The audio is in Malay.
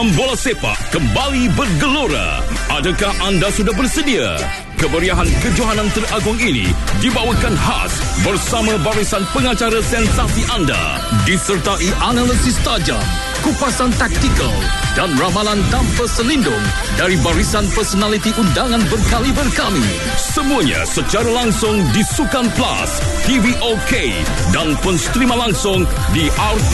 Bola sepak kembali bergelora. Adakah anda sudah bersedia? Kemeriahan kejohanan teragung ini dibawakan khas bersama barisan pengacara sensasi anda, disertai analisis tajam, kupasan taktikal dan ramalan tanpa selindung dari barisan personaliti undangan berkaliber kami. Semuanya secara langsung di Sukan Plus, TV OK dan pun streama langsung di RT